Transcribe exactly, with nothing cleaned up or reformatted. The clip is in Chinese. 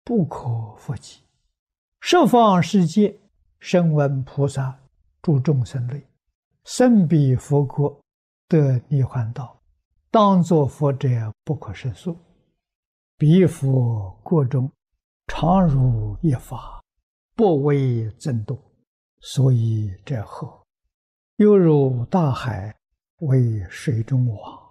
不可复及。十方世界，声闻菩萨诸众生类，甚彼佛国得涅槃道，当作佛者不可胜数。彼佛国中，常如一法，不为增多，所以者何？犹如大海为水中网，